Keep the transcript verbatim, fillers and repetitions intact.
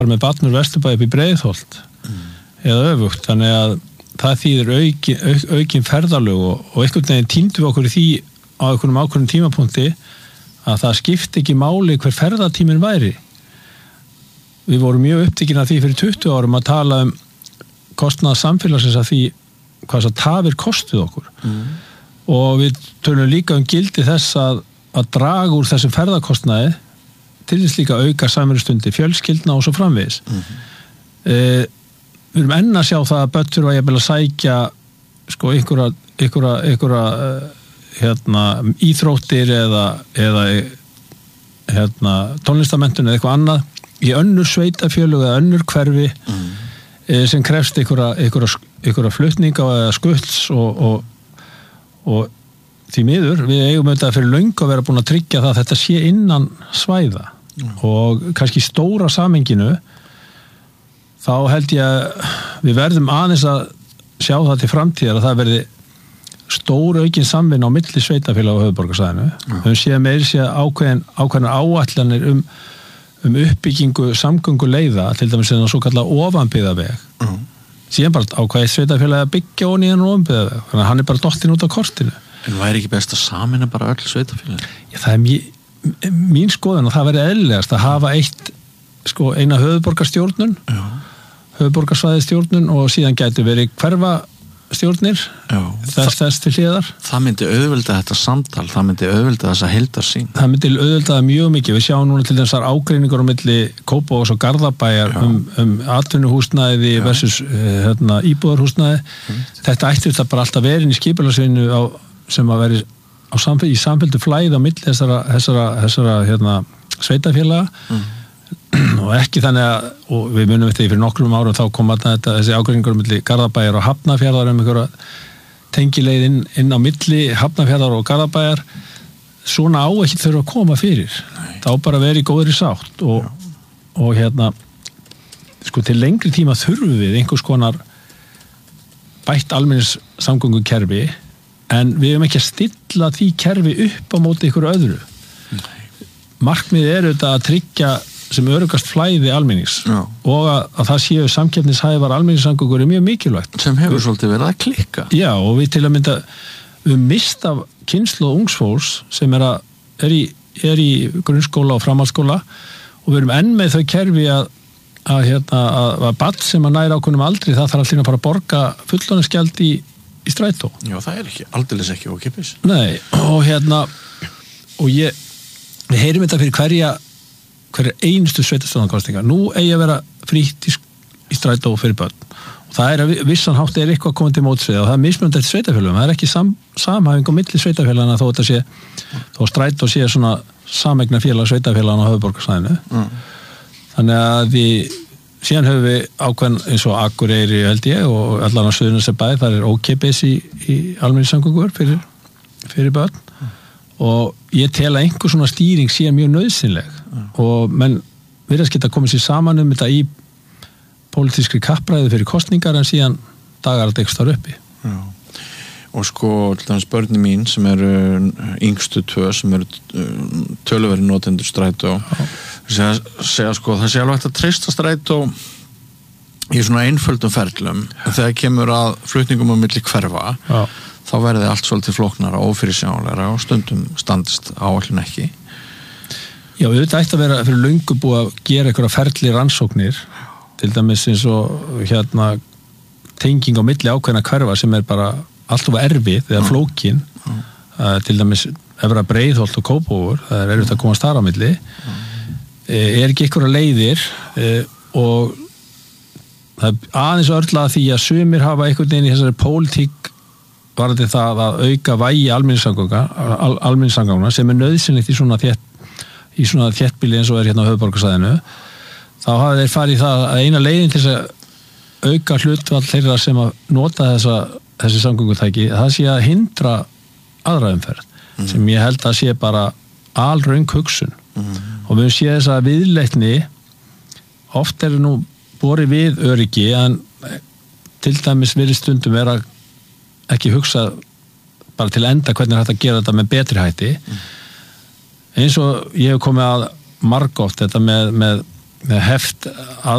með barnur Vesturbæ upp í Breiðholt mm. eða öfugt, þannig að það þýðir aukin, auk, aukin ferðalög og, og einhvern veginn týndum við okkur í því á einhvernum ákveðnum tímapunkti að það skipti ekki máli hver ferðatíminn væri. Við vorum mjög upptekin af því fyrir tuttugu árum að tala um kostnað samfélagsins af því hvað það tafir kostuð okkur mm. og við tölum líka um gildi þess að, að draga úr þessum ferðakostnaði til þess líka auka samverðstundir fjölskyldna og svo framvegis. Mm-hmm. Eh, við erum enn að sjá það að börn þurfa jafnvel að sækja sko einhverja, einhverja, einhverja hérna, íþróttir eða, eða hérna, tónlistamenntun eða eitthvað annað í önnur sveitafjölug eða önnur hverfi mm. eh, sem krefst einhverja, einhverja, einhverja flutninga eða skulds og, og, og því miður, við eigum auðvitað fyrir löngu að vera búin að tryggja það að þetta sé innan svæða mm. og kannski stóra samhenginu þá held ég að við verðum aðeins að sjá það til framtíðar að það verði stóra aukin samvinna á milli sveitafélaga á höfuðborgarsvæðinu. Mm. Við séum meira sé ákveðin, ákveðin áætlanir um, um uppbyggingu samgönguleiða, til dæmis en það svo kallað ofanbyggðaveg. Mm. Síðan bara ákveðið sveitafélagi að byggja ofan í hann ofanbyggðaveg, þannig að hann er bara dottinn út á kortinu. En væri ekki best að sameina bara öll sveitafélagin? Já, það er mín, mín skoðun og það verið eðlilegast að hafa eitt, sko, eina höfuðborgarstjórnun, höfuðborgarsvæðistjórnun og síðan gætu verið hverfastjórnir þess, þess til hliðar. Það myndi auðvelda þetta samtal, það myndi auðvelda þessa heildarsýn. Það myndi auðvelda það mjög mikið. Við sjáum núna til þessar ágreiningar á milli Kópavogs og Garðabæjar um, um atvinnuhúsnæði Já. versus hérna, íbúðarhúsnæði. Mm. Þetta ætti þetta bara alltaf verið í skipulagsvinnu á sem að veri á samfél, í samféldu flæð á milli þessara, þessara, þessara hérna, sveitafélaga mm. og ekki þannig að, og við munum þetta fyrir nokkrum árum þá kom að þetta, þessi ágreiningur á milli Garðabæjar og Hafnarfjarðar um einhverja tengileið inn, inn á milli Hafnarfjarðar og Garðabæjar, svona á ekki þurfa að koma fyrir. Nei. Það á bara að vera í góðri sátt og, og hérna sko til lengri tíma þurfum við einhvers konar bætt almennis samgöngukerfi en við hefum ekki að stilla því kerfi upp á móti ykkur öðru. Nei. Markmiðið er auðvitað að tryggja sem öruggast flæði almennings Já. og að, að það séu samkeppnishæfar almenningssamgöngur er mjög mikilvægt. Sem hefur svolítið verið að klikka. Já, og við til að mynda við mista kynslóð ungsfólks sem er, að, er, í, er í grunnskóla og framhaldsskóla og við erum enn með þau kerfi að að, hérna, að, að barn sem að næra ákveðnum aldri það þarf allir að fara að borga fullorðinsgjald í í strætó. Já, það er ekki, aldeilis ekki ókeypis. Nei, og hérna og ég, við heyrum þetta fyrir hverja hverja einustu sveitarstjórnarkosningar. Nú eigi að vera frítt í, í strætó fyrir börn. Og það er að vissan hátt er eitthvað komið til mótsvið og það er mismunandi eftir sveitafélögum. Það er ekki sam, samhæfing á milli sveitafélagana þó þetta sé, þó strætó sé svona sameigna félag sveitafélagana á höfuðborgarsvæðinu. Mm. Þannig að við síðan höfum við ákveðin eins og Akureyri held ég og allan á Suðurnesjabæ það er ókeypis í, í almenningssamgöngur fyrir, fyrir börn mm. og ég tel að einhver svona stýring sé mjög nauðsynleg mm. og menn virðast geta komið sér saman um þetta í pólitískri kappræði fyrir kosningar en síðan dagar að dekst þar uppi. Já. Og sko, til dæmis börni mín sem eru yngstu tvö sem eru töluveri notendur strætó segja, segja sko, það sé alveg hægt að treysta strætó í svona einföldum ferlum en þegar kemur að flutningum á milli hverfa Já. Þá verði allt svolítið flóknara og ófyrirsjáanlegra og stundum standist áætlun ekki. Já, við veitum ætti að vera fyrir löngu búið að gera einhverja ferli rannsóknir til dæmis eins og hérna tenging á milli ákveðna hverfa sem er bara alltaf erfið eða flókin mm. uh, til dæmis Efra Breiðholt og Kópavogur, það er erfitt að komast þar á milli mm. er ekki einhverja leiðir uh, og það er aðeins örla því að sumir hafa einhvern veginn í þessari pólitík varðandi það að auka vægi almenningssamgangna almenningssamgangna sem er nauðsynlegt í svona þétt í svona þéttbýli eins og er hérna á höfuðborgarsvæðinu þá hafa þeir farið í það að eina leiðin til þess að auka hlutvall þeirra sem að nota þessa þessi samgöngutæki, það sé að hindra aðra umferð, mm. sem ég held að sé bara alröng hugsun mm. og við séum þess að viðleitni oft er nú borið við öryggi en til dæmis verið stundum vera ekki hugsa bara til enda hvernig er hægt að gera þetta með betri hætti mm. eins og ég hef komið að margótt þetta með, með með heft að